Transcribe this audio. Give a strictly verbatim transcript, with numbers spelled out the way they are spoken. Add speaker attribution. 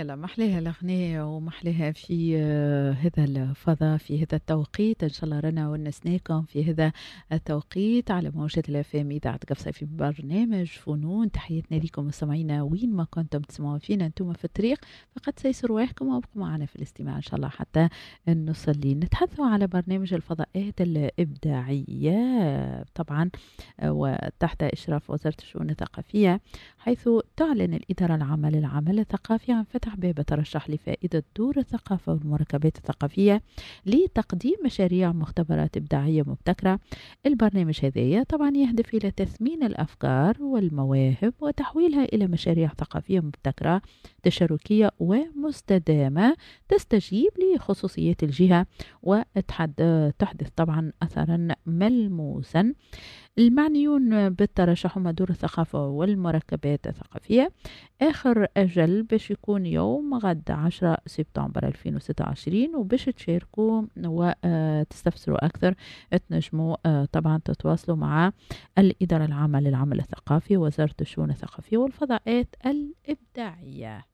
Speaker 1: يلا محليها الأغنية ومحليها في آه، هذا الفضاء في هذا التوقيت. إن شاء الله رنا ونسناكم في هذا التوقيت على موجة الأفام إذاعة قفصة في برنامج فنون. تحياتنا لكم مستمعينا وين ما كنتم تسمعوا فينا أنتم في الطريق، فقد سيسر رواحكم وابقوا معنا في الاستماع إن شاء الله حتى نصلي. نتحدث على برنامج الفضاءات الإبداعية طبعا، آه، وتحت إشراف وزارة الشؤون الثقافية، حيث تعلن الإدارة العامة للعمل الثقافي عن فتح باب ترشح لفائدة دور الثقافة والمركبات الثقافية لتقديم مشاريع مختبرات إبداعية مبتكرة. البرنامج هذا طبعا يهدف إلى تثمين الأفكار والمواهب وتحويلها إلى مشاريع ثقافية مبتكرة تشاركية ومستدامة تستجيب لخصوصيات الجهة وتحدث طبعا أثرا ملموسا. المعنيون بالترشح هم دور الثقافة والمركبات الثقافية. آخر أجل باش يكون يوم غد عشرة سبتمبر ألفين وستة وعشرين، وباش تشاركوا وتستفسروا أكثر تنجموا آه، طبعا تتواصلوا مع الإدارة العامة للعمل الثقافي وزارة الشؤون الثقافية والفضاءات الإبداعية.